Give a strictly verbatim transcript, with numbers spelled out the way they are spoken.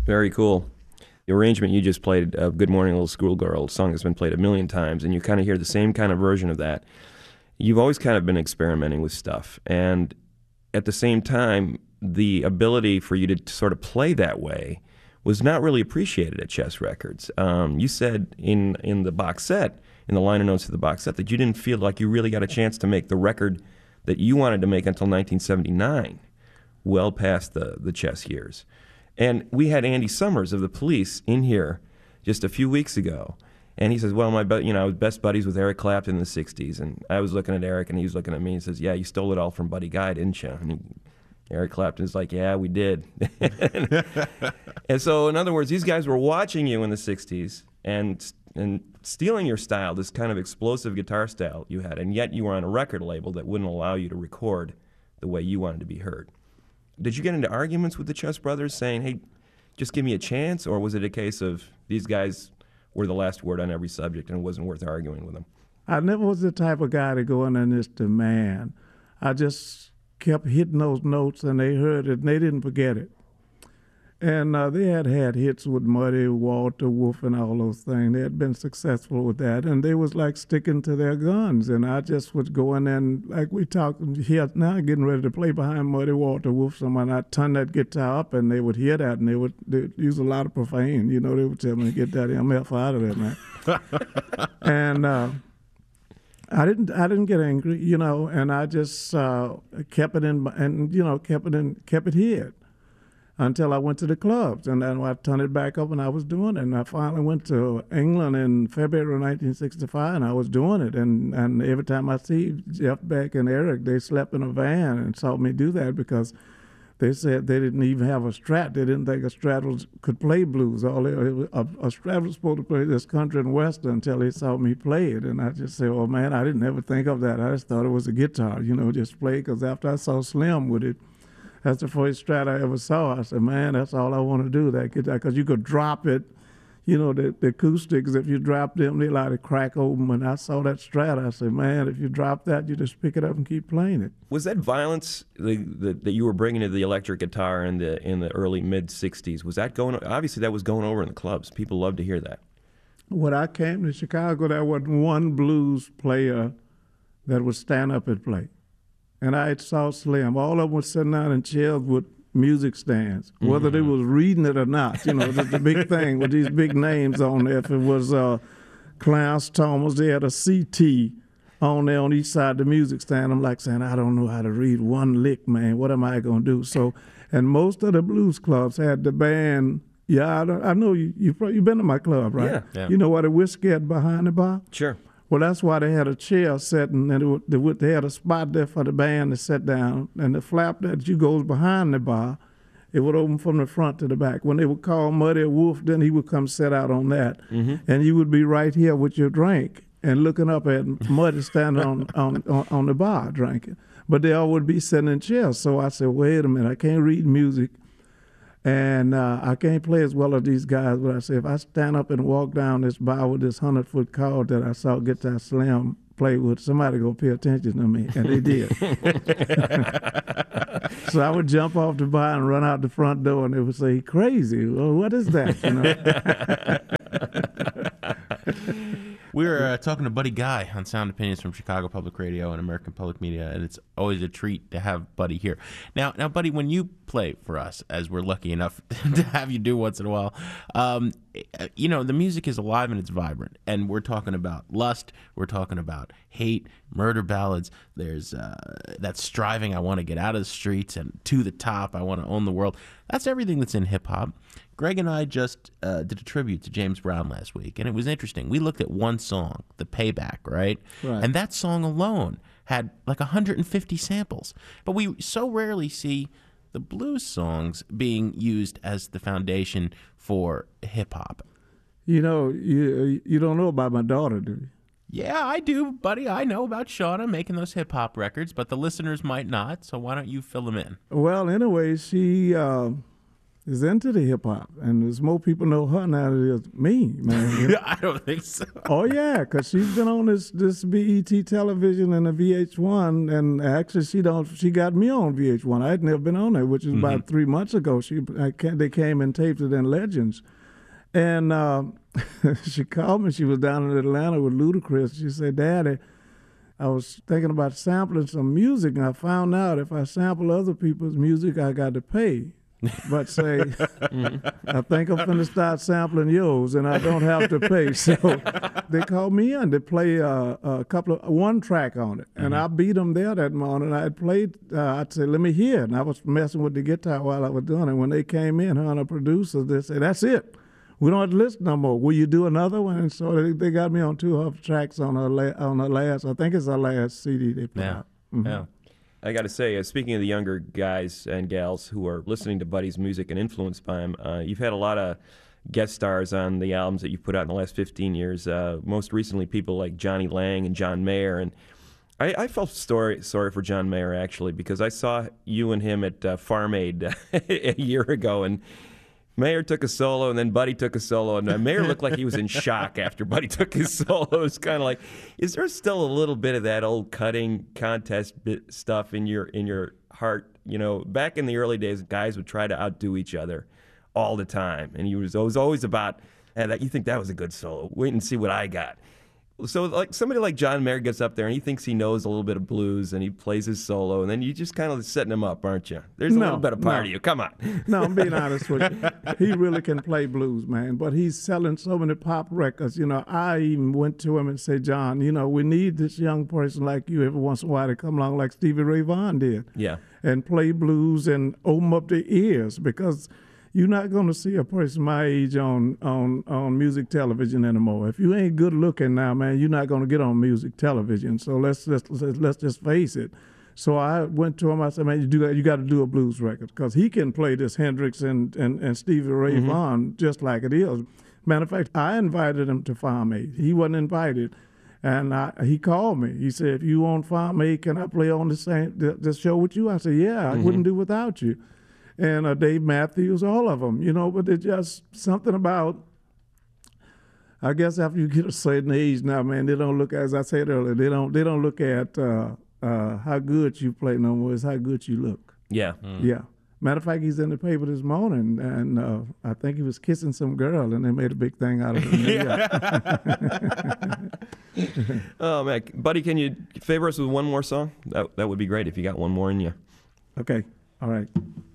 Very cool. The arrangement you just played of Good Morning Little Schoolgirl, a song that's been played a million times, and you kind of hear the same kind of version of that. You've always kind of been experimenting with stuff, and at the same time, the ability for you to sort of play that way was not really appreciated at Chess Records. Um, you said in, in the box set, in the liner notes of the box set, that you didn't feel like you really got a chance to make the record that you wanted to make until nineteen seventy-nine, well past the, the Chess years. And we had Andy Summers of the Police in here just a few weeks ago, and he says, well, my bu- you know, I was best buddies with Eric Clapton in the sixties, and I was looking at Eric, and he was looking at me, and says, yeah, you stole it all from Buddy Guy, didn't you? And he, Eric Clapton's like, yeah, we did. And so, in other words, these guys were watching you in the sixties and and stealing your style, this kind of explosive guitar style you had, and yet you were on a record label that wouldn't allow you to record the way you wanted to be heard. Did you get into arguments with the Chess Brothers saying, hey, just give me a chance, or was it a case of these guys were the last word on every subject and it wasn't worth arguing with them? I never was the type of guy to go in and just demand. I just kept hitting those notes, and they heard it, and they didn't forget it. And uh, they had had hits with Muddy, Walter, Wolf, and all those things. They had been successful with that, and they was like sticking to their guns. And I just would go in and, like we talked here now, getting ready to play behind Muddy, Walter, Wolf, someone, I'd turn that guitar up, and they would hear that, and they would they'd use a lot of profane. You know, they would tell me to get that M F out of there, man. and uh, I didn't I didn't get angry, you know, and I just uh, kept it in, and you know, kept it in, kept it here. Until I went to the clubs, and then I turned it back up, and I was doing it. And I finally went to England in February of nineteen sixty-five, and I was doing it. And, and every time I see Jeff Beck and Eric, they slept in a van and saw me do that because they said they didn't even have a Strat. They didn't think a Strat was, could play blues. All they, a, a Strat was supposed to play this country and western until they saw me play it. And I just said, oh, man, I didn't ever think of that. I just thought it was a guitar, you know, just play, because after I saw Slim with it, that's the first Strat I ever saw. I said, man, that's all I want to do, that guitar, because you could drop it. You know, the, the acoustics, if you drop them, they like to crack open. When I saw that Strat, I said, man, if you drop that, you just pick it up and keep playing it. Was that violence the, the, that you were bringing to the electric guitar in the in the early, mid-sixties? Was that going, obviously that was going over in the clubs. People love to hear that. When I came to Chicago, there wasn't one blues player that would stand up and play. And I saw Slim. All of them were sitting down in chairs with music stands, whether mm-hmm. they was reading it or not. You know, the, the big thing with these big names on there. If it was uh, Clarence Thomas, they had a C T on there on each side of the music stand. I'm like saying, I don't know how to read one lick, man. What am I going to do? So, and most of the blues clubs had the band. Yeah, I, I know you, you, you've been to my club, right? Yeah. yeah. You know what a whiskey had behind the bar? Sure. Well, that's why they had a chair setting, and it would, they, would, they had a spot there for the band to sit down, and the flap that you goes behind the bar, it would open from the front to the back. When they would call Muddy or Wolf, then he would come sit out on that, mm-hmm. and you would be right here with your drink and looking up at Muddy standing on, on, on, on the bar drinking. But they all would be sitting in chairs. So I said, wait a minute, I can't read music. And uh, I can't play as well as these guys, but I say, if I stand up and walk down this bar with this hundred-foot cord that I saw Guitar Slim play with, somebody going to pay attention to me, and they did. So I would jump off the bar and run out the front door, and they would say, crazy, well, what is that, you know? We were uh, talking to Buddy Guy on Sound Opinions from Chicago Public Radio and American Public Media, and it's always a treat to have Buddy here. Now, now, Buddy, when you play for us, as we're lucky enough to have you do once in a while, um, you know, the music is alive and it's vibrant, and we're talking about lust, we're talking about hate, murder ballads, there's uh, that striving, I want to get out of the streets and to the top, I want to own the world. That's everything that's in hip-hop. Greg and I just uh, did a tribute to James Brown last week, and it was interesting. We looked at one song, The Payback, right? Right. And that song alone had like one hundred fifty samples. But we so rarely see the blues songs being used as the foundation for hip-hop. You know, you you don't know about my daughter, do you? Yeah, I do, buddy. I know about Shauna making those hip-hop records, but the listeners might not, so why don't you fill them in? Well, anyway, she... Uh, is into the hip hop, and there's more people know her now than it is me, man. You know? I don't think so. Oh yeah, because she's been on this this B E T television and the V H one, and actually she don't she got me on V H one. I had never been on there, which is mm-hmm. about three months ago. She I can't, they came and taped it in Legends, and uh, she called me. She was down in Atlanta with Ludacris. She said, "Daddy, I was thinking about sampling some music, and I found out if I sample other people's music, I got to pay." But say, I think I'm finna start sampling yours, and I don't have to pay. So they called me in to play uh, a couple of one track on it, and mm-hmm. I beat them there that morning. I had played. Uh, I'd say, "Let me hear," and I was messing with the guitar while I was doing it. When they came in, her and the producer, they said, "That's it. We don't have to listen no more. Will you do another one?" And so they, they got me on two of her tracks on her la- on her last. I think it's her last C D they put yeah. out. Mm-hmm. Yeah. I got to say, uh, speaking of the younger guys and gals who are listening to Buddy's music and influenced by him, uh, you've had a lot of guest stars on the albums that you've put out in the last fifteen years. Uh, most recently, people like Johnny Lang and John Mayer. And I, I felt story, sorry for John Mayer, actually, because I saw you and him at uh, Farm Aid a year ago, and Mayer took a solo, and then Buddy took a solo, and uh, Mayer looked like he was in shock after Buddy took his solo. It was kind of like, is there still a little bit of that old cutting contest bit stuff in your in your heart? You know, back in the early days, guys would try to outdo each other all the time, and he was, it was always about, hey, that, you think that was a good solo? Wait and see what I got. So like somebody like John Mayer gets up there and he thinks he knows a little bit of blues and he plays his solo, and then you just kind of setting him up, aren't you? There's a no, little bit of part no. of you. Come on. No, I'm being honest with you. He really can play blues, man. But he's selling so many pop records. You know, I even went to him and said, "John, you know, we need this young person like you every once in a while to come along like Stevie Ray Vaughan did. Yeah. And play blues and open up their ears, because you're not going to see a person my age on, on, on music television anymore. If you ain't good looking now, man, you're not going to get on music television. So let's let's let's, let's just face it." So I went to him. I said, "Man, you do you got to do a blues record, because he can play this Hendrix and and, and Stevie Ray mm-hmm. Vaughan just like it is." Matter of fact, I invited him to Farm Aid. He wasn't invited, and I, he called me. He said, "If you on Farm Aid, can I play on the same the, the show with you?" I said, "Yeah, I mm-hmm. wouldn't do without you." And uh, Dave Matthews, all of them, you know, but it's just something about, I guess after you get a certain age now, man, they don't look, as I said earlier, they don't they don't look at uh, uh, how good you play no more, it's how good you look. Yeah. Mm. Yeah. Matter of fact, he's in the paper this morning, and uh, I think he was kissing some girl, and they made a big thing out of it. Oh, man. Buddy, can you favor us with one more song? That, that would be great if you got one more in you. Okay. All right.